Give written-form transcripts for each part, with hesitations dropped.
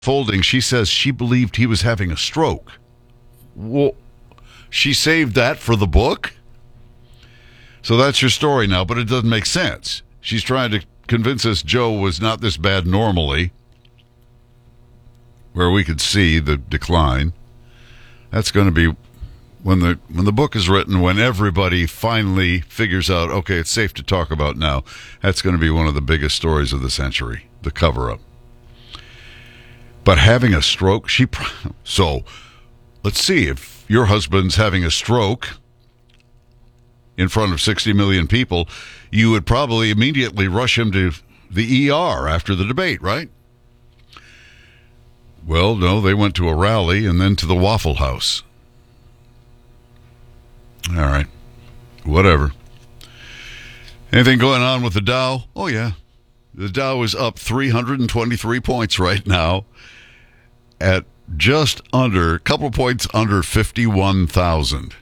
Folding, she says she believed he was having a stroke. Well, she saved that for the book? So that's your story now, but it doesn't make sense. She's trying to convince us Joe was not this bad normally, where we could see the decline. That's going to be when the book is written, when everybody finally figures out, okay, it's safe to talk about now. That's going to be one of the biggest stories of the century, the cover-up. But having a stroke, so let's see, if your husband's having a stroke in front of 60 million people, you would probably immediately rush him to the ER after the debate, right? Well, no, they went to a rally and then to the Waffle House. All right, whatever. Anything going on with the Dow? Oh, yeah. The Dow is up 323 points right now at just under, a couple points under 51,000.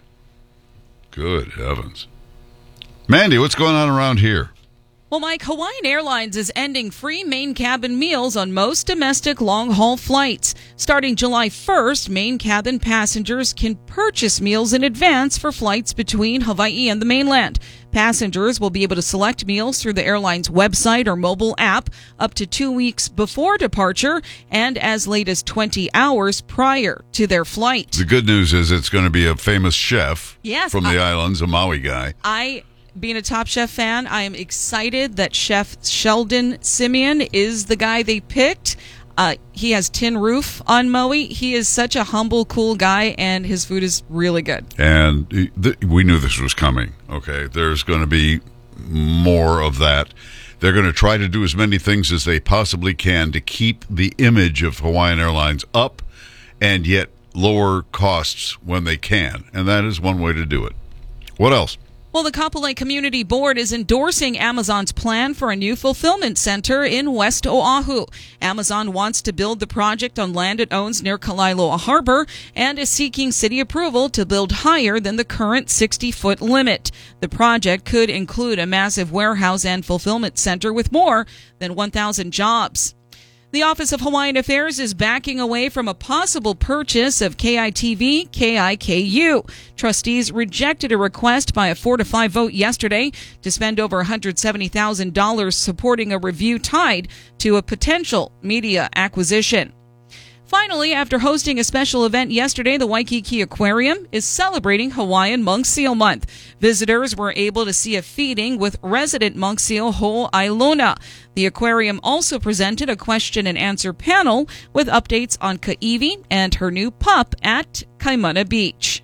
Good heavens. Mandy, what's going on around here? Well, Mike, Hawaiian Airlines is ending free main cabin meals on most domestic long-haul flights. Starting July 1st, main cabin passengers can purchase meals in advance for flights between Hawaii and the mainland. Passengers will be able to select meals through the airline's website or mobile app up to 2 weeks before departure and as late as 20 hours prior to their flight. The good news is it's going to be a famous chef from the islands, a Maui guy. Being a Top Chef fan, I am excited that Chef Sheldon Simeon is the guy they picked. He has Tin Roof on Maui. He is such a humble, cool guy, and his food is really good. And we knew this was coming, okay? There's going to be more of that. They're going to try to do as many things as they possibly can to keep the image of Hawaiian Airlines up and yet lower costs when they can. And that is one way to do it. What else? Well, the Kapolei Community Board is endorsing Amazon's plan for a new fulfillment center in West Oahu. Amazon wants to build the project on land it owns near Kalaeloa Harbor and is seeking city approval to build higher than the current 60-foot limit. The project could include a massive warehouse and fulfillment center with more than 1,000 jobs. The Office of Hawaiian Affairs is backing away from a possible purchase of KITV KIKU. Trustees rejected a request by a 4-5 vote yesterday to spend over $170,000 supporting a review tied to a potential media acquisition. Finally, after hosting a special event yesterday, the Waikiki Aquarium is celebrating Hawaiian Monk Seal Month. Visitors were able to see a feeding with resident monk seal Ho'ailona. The aquarium also presented a question and answer panel with updates on Ka'ivi and her new pup at Kaimana Beach.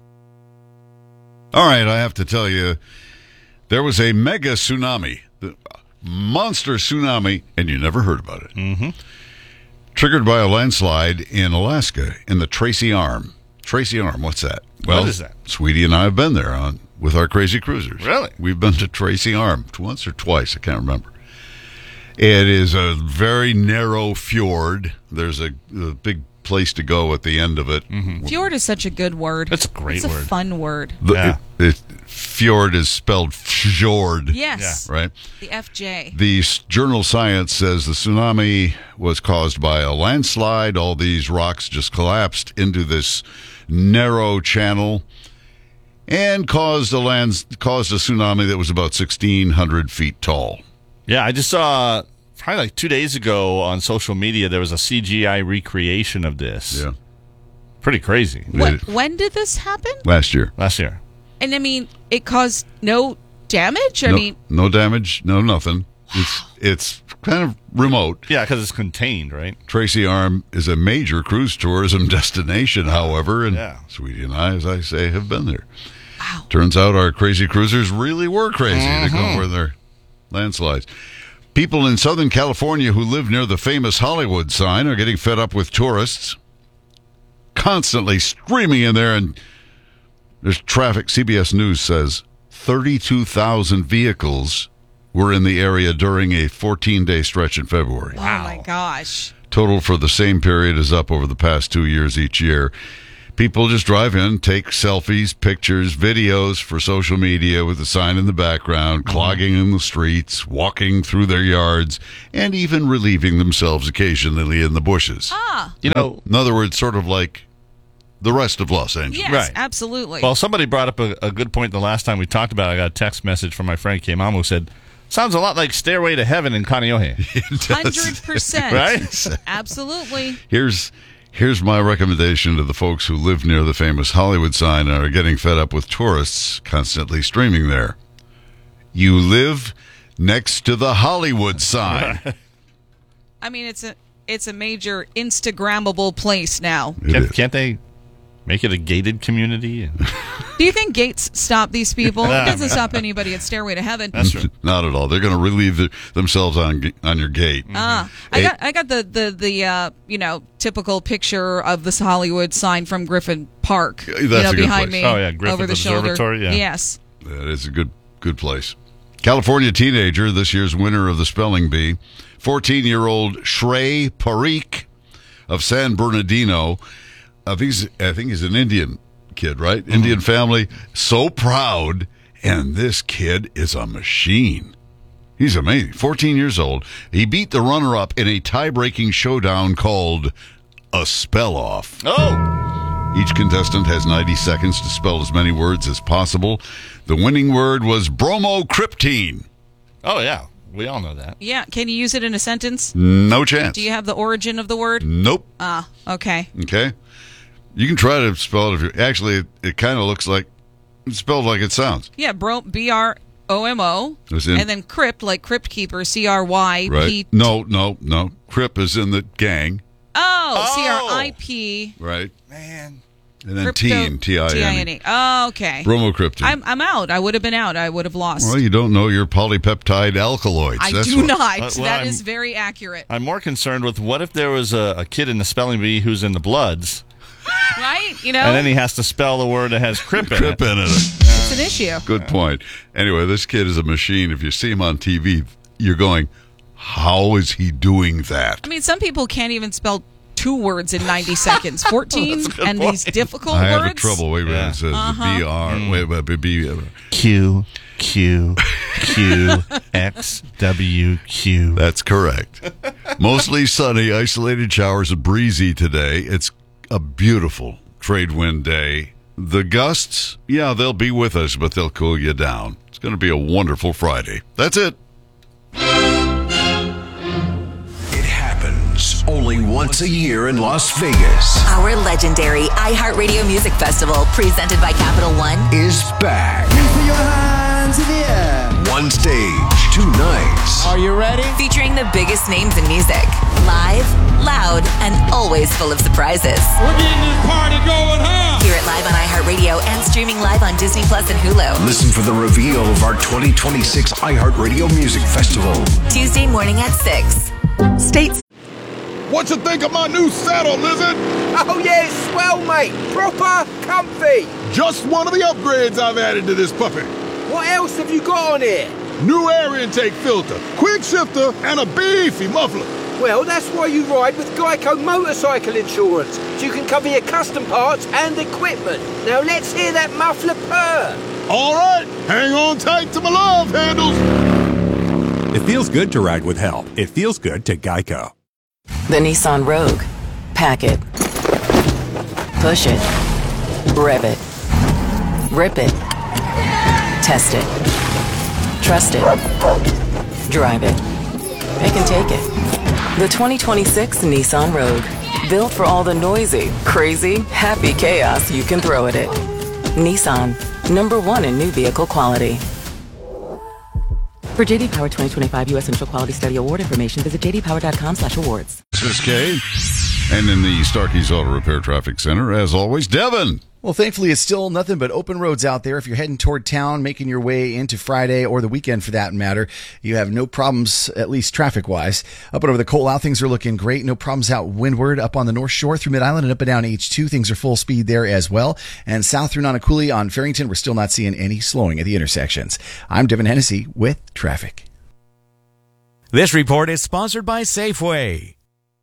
All right, I have to tell you, there was a mega tsunami, the monster tsunami, and you never heard about it. Mm-hmm. Triggered by a landslide in Alaska in the Tracy Arm. Tracy Arm, what's that? Well, what is that? Sweetie and I have been there with our crazy cruisers. Really? We've been to Tracy Arm once or twice. I can't remember. It is a very narrow fjord. There's a big place to go at the end of it. Mm-hmm. Fjord is such a good word. It's a great word. It's a fun word. Fjord is spelled fjord. Yes. Yeah. Right? The FJ. The journal Science says the tsunami was caused by a landslide. All these rocks just collapsed into this narrow channel and caused a tsunami that was about 1,600 feet tall. Yeah, I just saw probably like 2 days ago on social media there was a CGI recreation of this. Yeah. Pretty crazy. When did this happen? Last year. And I mean, it caused no damage? No damage, no nothing. Wow. It's kind of remote. Yeah, because it's contained, right? Tracy Arm is a major cruise tourism destination, however, and Sweetie and I, as I say, have been there. Wow. Turns out our crazy cruisers really were crazy to go where they're landslides. People in Southern California who live near the famous Hollywood sign are getting fed up with tourists constantly streaming in there, and there's traffic. CBS News says 32,000 vehicles were in the area during a 14-day stretch in February. Wow. Oh, my gosh. Total for the same period is up over the past 2 years each year. People just drive in, take selfies, pictures, videos for social media with the sign in the background, clogging in the streets, walking through their yards, and even relieving themselves occasionally in the bushes. You know, In other words, sort of like the rest of Los Angeles. Yes, Right. absolutely. well, somebody brought up a good point the last time we talked about it. I got a text message from my friend K-Mom who said, sounds a lot like Stairway to Heaven in Kaneohe. 100%. Right? Absolutely. Here's my recommendation to the folks who live near the famous Hollywood sign and are getting fed up with tourists constantly streaming there. You live next to the Hollywood sign. I mean, it's a major Instagrammable place now. It is. Can't they make it a gated community? Do you think gates stop these people? It doesn't stop anybody at Stairway to Heaven. That's true. Not at all. They're going to relieve themselves on your gate. I got the typical picture of this Hollywood sign from Griffin Park. That's a good behind place. me. Oh, yeah, Griffith over the shoulder. Observatory, yeah. Yes. That is a good place. California teenager, this year's winner of the spelling bee, 14-year-old Shrey Parikh of San Bernardino. I think he's an Indian kid, right? Mm-hmm. Indian family. So proud. And this kid is a machine. He's amazing. 14 years old. He beat the runner-up in a tie-breaking showdown called a spell-off. Oh! Each contestant has 90 seconds to spell as many words as possible. The winning word was bromocryptine. Oh, yeah. We all know that. Yeah. Can you use it in a sentence? No chance. Do you have the origin of the word? Nope. Okay. Okay. You can try to spell it if you actually it kind of looks like it's spelled like it sounds. Yeah, BROMO. As in- And then crypt, like crypt keeper, CRYP. Right. No. Crip is in the gang. Oh, CRIP. Right. Man. And then Crypto- teen, Tine. Tine. Oh, okay. Bromocryptine. I'm out. I would have been out. I would have lost. Well, you don't know your polypeptide alkaloids. I That's do what- not. Well, That I'm- is very accurate. I'm more concerned with what if there was a kid in the spelling bee who's in the Bloods, Right? and then he has to spell the word that has crip in Crip it. in it. It's an issue. Good point. Anyway, this kid is a machine. If you see him on TV, you're going, how is he doing that? I mean, some people can't even spell 2 words in 90 seconds. 14 and these difficult I words. have trouble. Wait a minute. Yeah. It says BR. Wait, B. Q, Q, Q, X, W, Q. That's correct. Mostly sunny, isolated showers, breezy today. It's a beautiful trade wind day. The gusts, yeah, they'll be with us, but they'll cool you down. It's going to be a wonderful Friday. That's it. It happens only once a year in Las Vegas. Our legendary iHeartRadio Music Festival, presented by Capital One, Is back. Put your hands in the air. One stage, 2 nights. Are you ready? featuring the biggest names in music. Live, loud, and always full of surprises. We're getting this party going, huh? Hear it live on iHeartRadio and streaming live on Disney Plus and Hulu. Listen for the reveal of our 2026 iHeartRadio Music Festival. Tuesday morning at 6. States. What you think of my new saddle, Lizard? Oh, yeah, it's swell, mate. Proper comfy. Just one of the upgrades I've added to this puppy. What else have you got on here? New air intake filter, quick shifter, and a beefy muffler. Well, that's why you ride with Geico Motorcycle Insurance, so you can cover your custom parts and equipment. Now let's hear that muffler purr. All right, hang on tight to my love handles. It feels good to ride with help. It feels good to Geico. The Nissan Rogue. Pack it. Push it. Rev it. Rip it. Test it. Trust it. Drive it. Pick and take it. The 2026 Nissan Rogue. Built for all the noisy, crazy, happy chaos you can throw at it. Nissan. #1 in new vehicle quality. For JD Power 2025 U.S. Initial Quality Study Award information, visit jdpower.com/awards. This is Kay. And in the Starkey's Auto Repair Traffic Center, as always, Devin. Well, thankfully, it's still nothing but open roads out there. If you're heading toward town, making your way into Friday or the weekend for that matter, you have no problems, at least traffic-wise. Up and over the Coal Out, things are looking great. No problems out windward. Up on the North Shore through Mid-Island and up and down H2, things are full speed there as well. And south through Nanakuli on Farrington, we're still not seeing any slowing at the intersections. I'm Devin Hennessy with traffic. This report is sponsored by Safeway.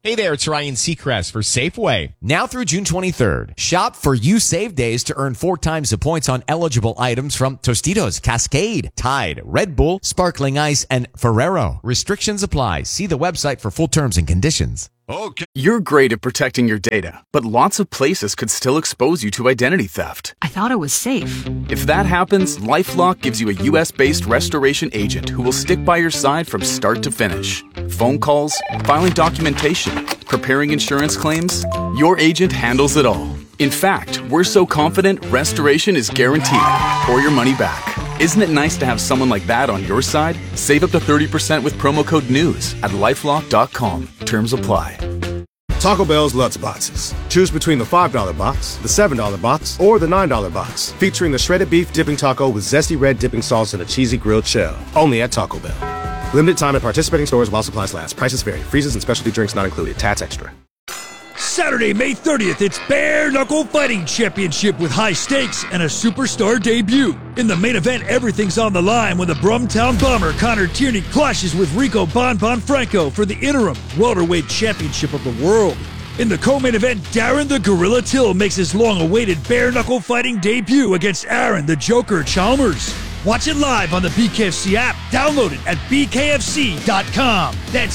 Hey there, it's Ryan Seacrest for Safeway. Now through June 23rd, shop for You Save Days to earn 4 times the points on eligible items from Tostitos, Cascade, Tide, Red Bull, Sparkling Ice, and Ferrero. Restrictions apply. See the website for full terms and conditions. Okay. You're great at protecting your data, but lots of places could still expose you to identity theft. I thought it was safe. If that happens, LifeLock gives you a US-based restoration agent who will stick by your side from start to finish. Phone calls, filing documentation, preparing insurance claims, your agent handles it all. In fact, we're so confident restoration is guaranteed or your money back. Isn't it nice to have someone like that on your side? Save up to 30% with promo code NEWS at LifeLock.com. Terms apply. Taco Bell's Lutz Boxes. Choose between the $5 box, the $7 box, or the $9 box. Featuring the shredded beef dipping taco with zesty red dipping sauce and a cheesy grilled shell. Only at Taco Bell. Limited time at participating stores while supplies last. Prices vary. Freezes and specialty drinks not included. Tax extra. Saturday, May 30th, it's Bare Knuckle Fighting Championship with high stakes and a superstar debut. In the main event, everything's on the line when the Brumtown Bomber Connor Tierney clashes with Rico Bon Franco for the interim welterweight championship of the world. In the co-main event, Darren the Gorilla Till makes his long-awaited Bare Knuckle Fighting debut against Aaron the Joker Chalmers. Watch it live on the BKFC app. Download it at bkfc.com. That's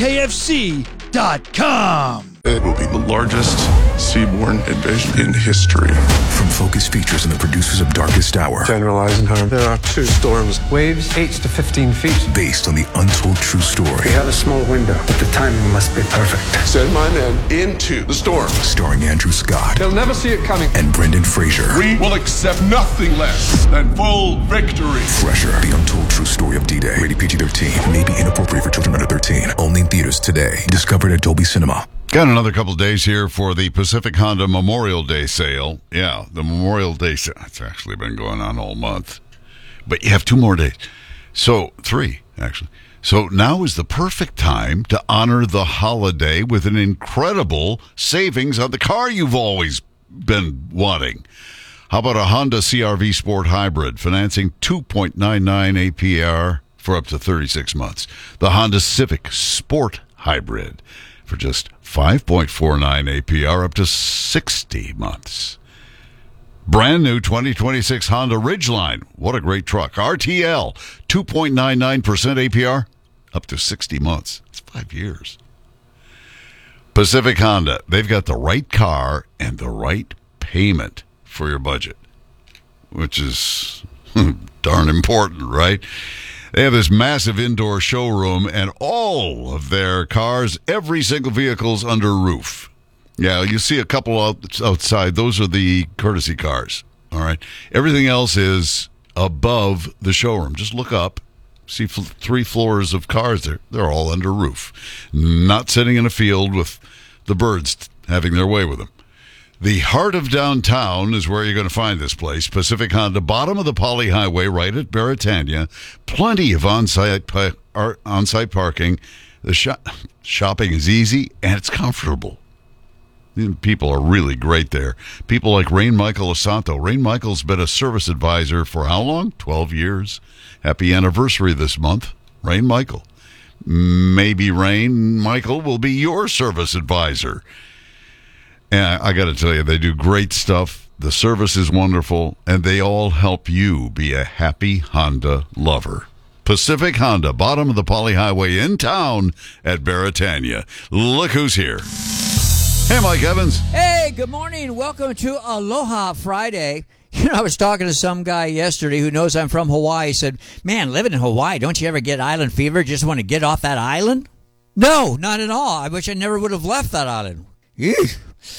bkfc.com. It will be the largest seaborne invasion in history. From Focus Features and the producers of Darkest Hour. General Eisenhower, there are 2 storms. Waves 8 to 15 feet. Based on the untold true story. We have a small window, but the timing must be perfect. Send my men into the storm. Starring Andrew Scott. They'll never see it coming. And Brendan Fraser. We will accept nothing less than full victory. Fresher, the untold true story of D-Day. Rated PG-13. May be inappropriate for children under 13. Only in theaters today. Discovered at Dolby Cinema. Got another couple days here for the Pacific Honda Memorial Day sale. Yeah, the Memorial Day sale. It's actually been going on all month. But you have 2 more days. So, 3, actually. So now is the perfect time to honor the holiday with an incredible savings on the car you've always been wanting. How about a Honda CR-V Sport Hybrid, financing 2.99 APR for up to 36 months. The Honda Civic Sport Hybrid for just 5.49 APR up to 60 months. Brand new 2026 Honda Ridgeline. What a great truck. RTL, 2.99% APR up to 60 months. It's 5 years. Pacific Honda, they've got the right car and the right payment for your budget, which is darn important, right? They have this massive indoor showroom and all of their cars, every single vehicle's under roof. Yeah, you see a couple outside. Those are the courtesy cars, all right? Everything else is above the showroom. Just look up, see 3 floors of cars there. They're all under roof, not sitting in a field with the birds having their way with them. The heart of downtown is where you're going to find this place. Pacific Honda, bottom of the Poly Highway, right at Beretania. Plenty of on-site parking. The shopping is easy, and it's comfortable. People are really great there. People like Rain Michael Asanto. Rain Michael's been a service advisor for how long? 12 years. Happy anniversary this month, Rain Michael. Maybe Rain Michael will be your service advisor. And I got to tell you, they do great stuff. The service is wonderful, and they all help you be a happy Honda lover. Pacific Honda, bottom of the Poly Highway in town at Beretania. Look who's here. Hey, Mike Evans. Hey, good morning. Welcome to Aloha Friday. You know, I was talking to some guy yesterday who knows I'm from Hawaii. He said, man, living in Hawaii, don't you ever get island fever? Just want to get off that island? No, not at all. I wish I never would have left that island. Here's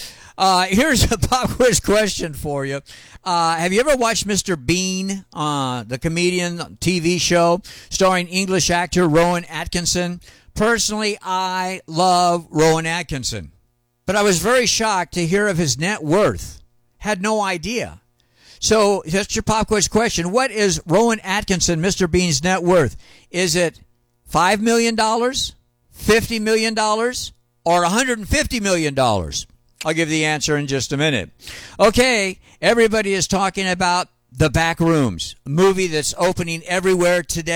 a pop quiz question for you. Have you ever watched Mr. Bean, the comedian TV show starring English actor Rowan Atkinson? Personally, I love Rowan Atkinson, but I was very shocked to hear of his net worth. Had no idea. So that's your pop quiz question. What is Rowan Atkinson, Mr. Bean's net worth? Is it $5 million, $50 million, or $150 million? I'll give the answer in just a minute. Okay, everybody is talking about The Back Rooms, a movie that's opening everywhere today.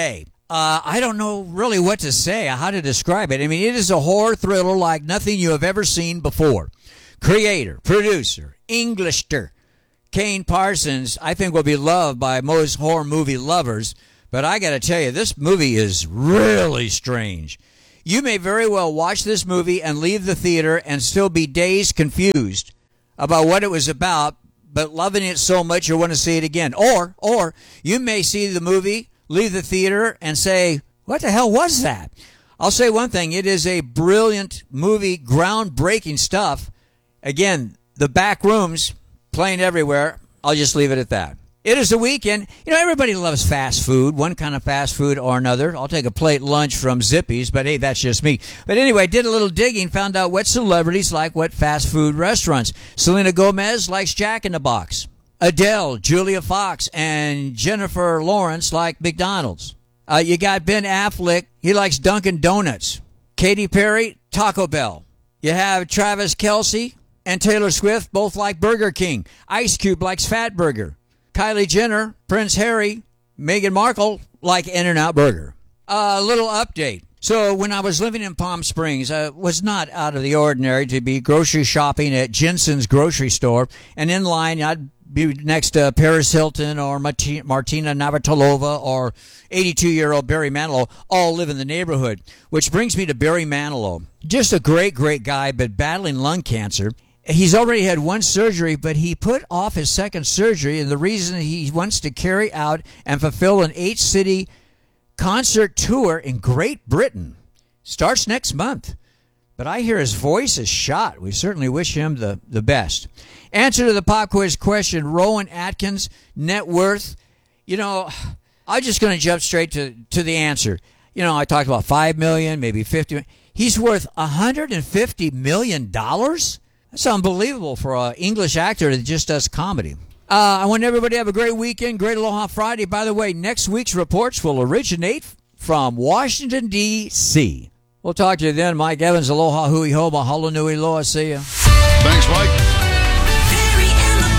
I don't know really what to say, how to describe it. I mean, it is a horror thriller like nothing you have ever seen before. Creator, producer, Englishter, Kane Parsons, I think will be loved by most horror movie lovers. But I got to tell you, this movie is really strange. You may very well watch this movie and leave the theater and still be dazed, confused about what it was about, but loving it so much you want to see it again. Or you may see the movie, leave the theater, and say, what the hell was that? I'll say one thing. It is a brilliant movie, groundbreaking stuff. Again, the back rooms playing everywhere. I'll just leave it at that. It is the weekend. You know, everybody loves fast food, one kind of fast food or another. I'll take a plate lunch from Zippy's, but hey, that's just me. But anyway, did a little digging, found out what celebrities like what fast food restaurants. Selena Gomez likes Jack in the Box. Adele, Julia Fox, and Jennifer Lawrence like McDonald's. You got Ben Affleck. He likes Dunkin' Donuts. Katy Perry, Taco Bell. You have Travis Kelce and Taylor Swift, both like Burger King. Ice Cube likes Fatburger. Kylie Jenner, Prince Harry, Meghan Markle like In-N-Out Burger. A little update. So when I was living in Palm Springs, I was not out of the ordinary to be grocery shopping at Jensen's grocery store. And in line, I'd be next to Paris Hilton or Martina Navratilova or 82-year-old Barry Manilow, all live in the neighborhood. Which brings me to Barry Manilow. Just a great, great guy, but battling lung cancer. He's already had one surgery, but he put off his second surgery, and the reason he wants to carry out and fulfill an 8-city concert tour in Great Britain. Starts next month. But I hear his voice is shot. We certainly wish him the best. Answer to the pop quiz question, Rowan Atkins, net worth. You know, I'm just going to jump straight to the answer. You know, I talked about $5 million, maybe $50 million. He's worth $150 million? That's unbelievable for an English actor that just does comedy. I want everybody to have a great weekend, great Aloha Friday. By the way, next week's reports will originate from Washington, D.C. We'll talk to you then. Mike Evans, Aloha Hui Ho, Mahalo Nui Loa. See ya. Thanks, Mike. Barry and the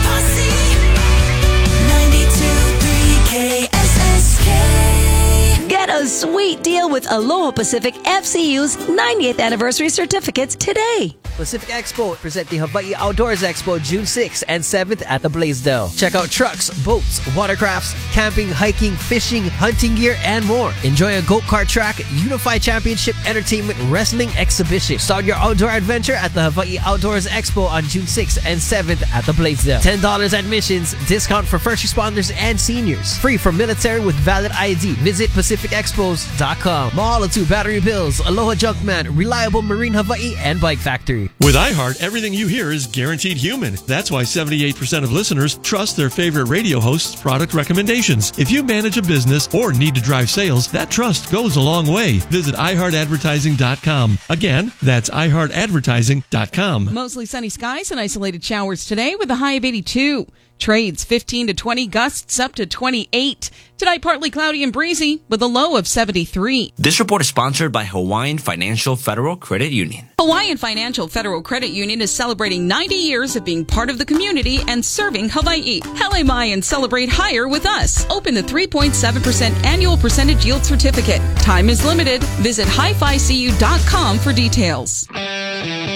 Posse, 92.3 KSSK. Get a sweet deal with Aloha Pacific FCU's 90th anniversary certificates today. Pacific Expo present the Hawaii Outdoors Expo June 6th and 7th at the Blaisdell. Check out trucks, boats, watercrafts, camping, hiking, fishing, hunting gear, and more. Enjoy a go-kart track, Unified Championship Entertainment Wrestling Exhibition. Start your outdoor adventure at the Hawaii Outdoors Expo on June 6th and 7th at the Blaisdell. $10 admissions, discount for first responders and seniors. Free for military with valid ID. Visit PacificExpos.com. Mahalo to Battery Bills, Aloha Junkman, Reliable Marine Hawaii, and Bike Factory. With iHeart, everything you hear is guaranteed human. That's why 78% of listeners trust their favorite radio host's product recommendations. If you manage a business or need to drive sales, that trust goes a long way. Visit iHeartAdvertising.com. Again, that's iHeartAdvertising.com. Mostly sunny skies and isolated showers today with a high of 82. Trades 15 to 20, gusts up to 28. Tonight, partly cloudy and breezy with a low of 73. This report is sponsored by Hawaiian Financial Federal Credit Union. Hawaiian Financial Federal Credit Union is celebrating 90 years of being part of the community and serving Hawaii. Hele mai and celebrate higher with us. Open the 3.7% annual percentage yield certificate. Time is limited. Visit hificu.com for details.